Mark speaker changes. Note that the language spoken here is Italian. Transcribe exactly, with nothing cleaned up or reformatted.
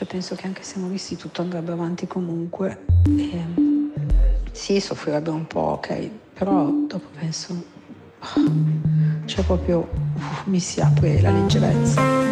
Speaker 1: cioè penso che anche se moristi tutto andrebbe avanti comunque e sì, soffrirebbe un po', ok, però dopo penso, oh, cioè proprio uh, mi si apre la leggerezza.